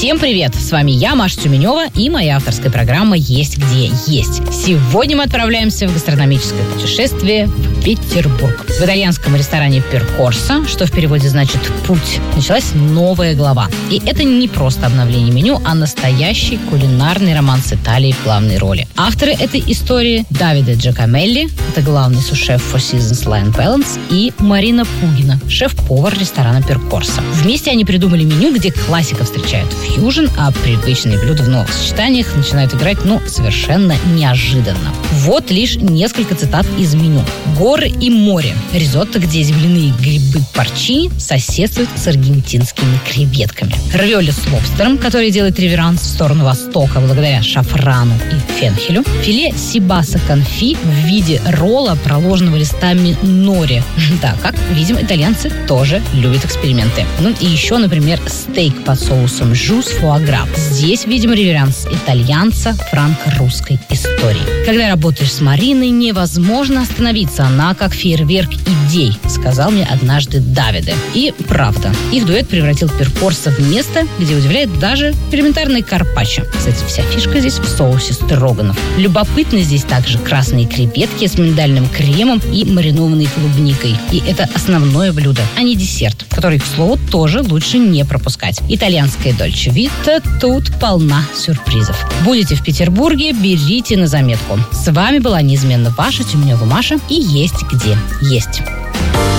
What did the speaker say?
Всем привет! С вами я, Маша Тюменева, и моя авторская программа «Есть где есть». Сегодня мы отправляемся в гастрономическое путешествие в Петербург. В итальянском ресторане «Перкорсо», что в переводе значит «путь», началась новая глава. И это не просто обновление меню, а настоящий кулинарный роман с Италией в главной роли. Авторы этой истории — Давиде Джакомелли, это главный сушеф Four Seasons Line Balance, и Марина Пугина, шеф-повар ресторана «Перкорсо». Вместе они придумали меню, где классика встречает фьюжн, а привычные блюда в новых сочетаниях начинают играть, совершенно неожиданно. Вот лишь несколько цитат из меню. Горы и море. Ризотто, где земляные грибы порчини соседствуют с аргентинскими креветками. Равиоли с лобстером, который делает реверанс в сторону востока благодаря шафрану и фенхелю. Филе сибаса конфи в виде ролла, проложенного листами нори. Да, как видим, итальянцы тоже любят эксперименты. И еще, например, стейк под соусом жюс фуагра. Здесь видим реверанс итальянца франко-русской истории. Когда работаешь с Мариной, невозможно остановиться. Она как фейерверк идей, сказал мне однажды Давиде. И правда, их дуэт превратил Перкорсо в место, где удивляет даже элементарный карпаччо. Кстати, вся фишка здесь в соусе строганов. Любопытны здесь также красные креветки с миндальным кремом и маринованной клубникой. И это основное блюдо, а не десерт, который, к слову, тоже лучше не пропускать. Итальянская дольче вита тут полна сюрпризов. Будете в Петербурге, берите на заметку. С вами была неизменно ваша Тюменева Маша и «Есть где есть».